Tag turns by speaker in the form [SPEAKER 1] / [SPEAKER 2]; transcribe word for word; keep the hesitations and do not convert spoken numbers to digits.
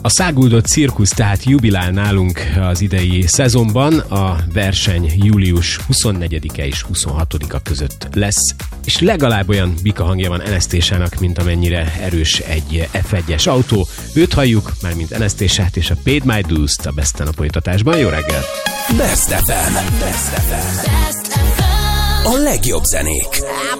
[SPEAKER 1] A Száguldott Cirkusz tehát jubilál nálunk az idei szezonban, a verseny július huszonnegyedike és huszonhatodika között lesz, és legalább olyan bika hangja van Anastasia-nak, mint amennyire erős egy ef egyes autó. Őt halljuk, mármint Anastasia-t és a Paid My Dues-t a Best a folytatásban. Jó reggel!
[SPEAKER 2] Best ef em. Best ef em. A legjobb zenék.